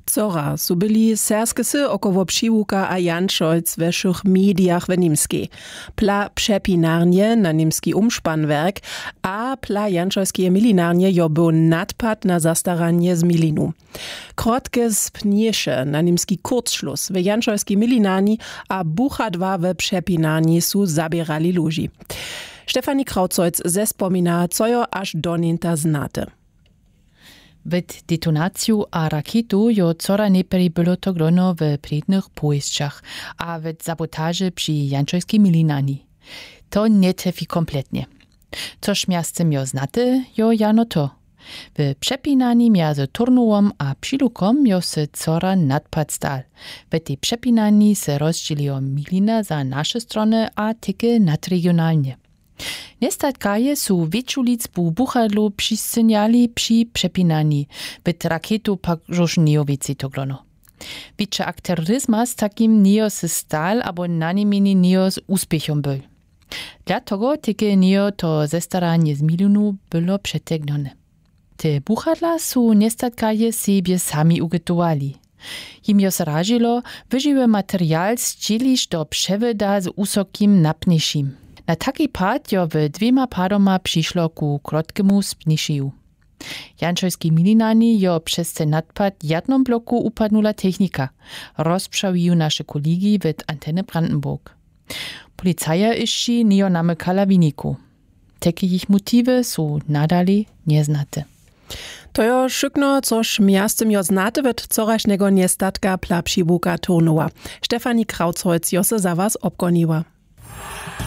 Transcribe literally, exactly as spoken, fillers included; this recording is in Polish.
Wczora su byli serskie sy około Přiłuka a Jančojc we všech mediach w Nimskiej. Pla przepinarnie na nimski umspanwerk, a pla jančojskie milinarnie jo był nadpad na zastaranie z milinu. Krotke spniesze na nimski kurzschluss w jančojskiej milinarni a bucha dwa we przepinarni su zabierali ludzi. Stefanie Krautzojc zespomina, co jo aż do ninta znate. Wet detonaciju a raketu jo cora neperi było to grono w prednych pojśćach, a wet sabotaże przy jančojskiej milinani. To nie trefi kompletnie. Coż miastem jo znate, jo jano to. W przepinani między Turnułom a Přiłukom jo se cora nadpad stal. W tej przepinani se rozdzieliło milina za nasze strony, a tyke nadregionalnie. Nestatkaje su wieczulic bu buchadlu przyscyniali przy przepinani, byt raketu pak żożnio wieci to grono. Wicze akteryzma z takim nio se stal, abo nanimini nio z uspiechom był. Dlatego tyke nio to zestaranie z milinu było przetegnone. Te buchadla su nestatkaje sobie sami ugotowali. Im jo se ražilo, wyżyły materiał zdzielić do przeweda z usokim napniszim. Na taki pad jo w dwiema padoma przyszło ku krotkemu spnišiju. Jančojski milinani jo przez ten nadpad jednom bloku upadnula technika. Rozprzałiju nasze kolegi w Antenne Brandenburg. Policaja jeszcze nie namykala winiku. Takie ich motywy są nadali nieznate. To jo szykno, coż miastem jo znate wet coraśnego niestatka pla Přiłuka Turnuła. Stefanie Krautzojc jo se za was obgoniła.